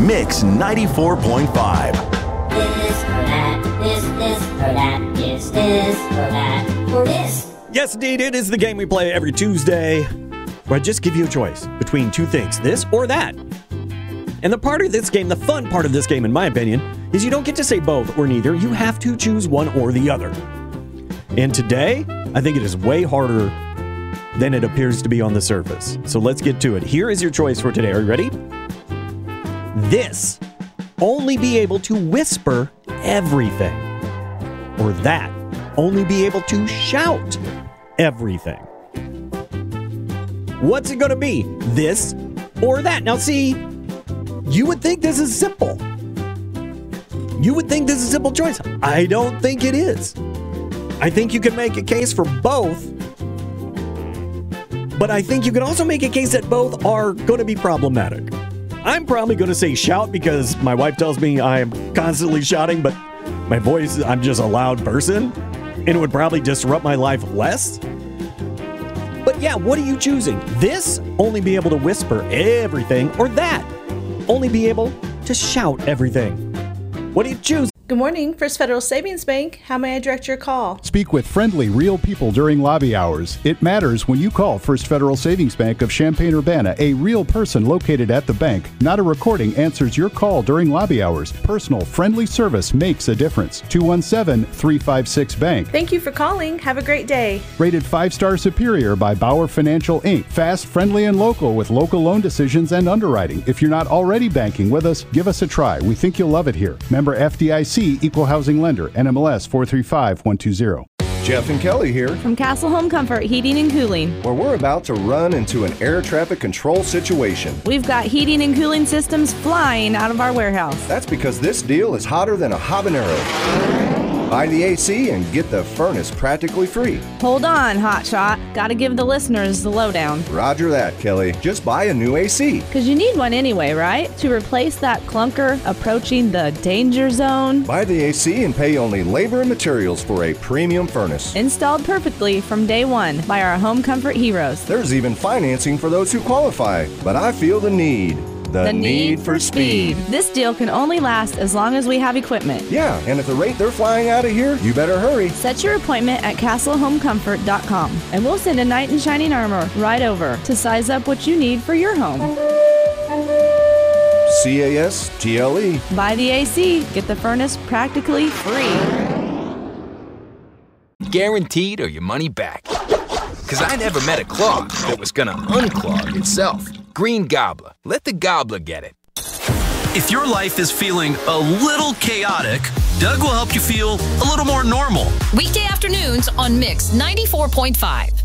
Mix 94.5. This or that, this or that, this or that, or this. Yes, indeed, it is the game we play every Tuesday, where I just give you a choice between two things, this or that. And the part of this game, the fun part of this game, in my opinion, is you don't get to say both or neither. You have to choose one or the other. And today, I think it is way harder than it appears to be on the surface. So let's get to it. Here is your choice for today. Are you ready? This. Only be able to whisper everything. Or that. Only be able to shout everything. What's it going to be? This or that? Now see, you would think this is simple. You would think this is a simple choice. I don't think it is. I think you can make a case for both. But I think you can also make a case that both are going to be problematic. I'm probably going to say shout because my wife tells me I am constantly shouting, but my voice, I'm just a loud person, and it would probably disrupt my life less. But yeah, what are you choosing? This, only be able to whisper everything, or that, only be able to shout everything? What do you choose? Good morning, First Federal Savings Bank. How may I direct your call? Speak with friendly, real people during lobby hours. It matters when you call First Federal Savings Bank of Champaign-Urbana. A real person located at the bank. Not a recording answers your call during lobby hours. Personal, friendly service makes a difference. 217-356-BANK. Thank you for calling. Have a great day. Rated 5-star superior by Bauer Financial, Inc. Fast, friendly, and local with local loan decisions and underwriting. If you're not already banking with us, give us a try. We think you'll love it here. Member FDIC, Equal Housing Lender, NMLS 435120. Jeff and Kelly here from Castle Home Comfort Heating and Cooling, where we're about to run into an air traffic control situation. We've got heating and cooling systems flying out of our warehouse. That's because this deal is hotter than a habanero. Buy the AC and get the furnace practically free. Hold on, hotshot. Gotta give the listeners the lowdown. Roger that, Kelly. Just buy a new AC. Because you need one anyway, right? To replace that clunker approaching the danger zone. Buy the AC and pay only labor and materials for a premium furnace. Installed perfectly from day one by our home comfort heroes. There's even financing for those who qualify. But I feel the need. The need for speed. This deal can only last as long as we have equipment. Yeah, and at the rate they're flying out of here, you better hurry. Set your appointment at castlehomecomfort.com and we'll send a knight in shining armor right over to size up what you need for your home. CASTLE. Buy the AC, get the furnace practically free. Guaranteed or your money back. Because I never met a clog that was gonna unclog itself. Green Gobbler. Let the gobbler get it. If your life is feeling a little chaotic, Doug will help you feel a little more normal. Weekday afternoons on Mix 94.5.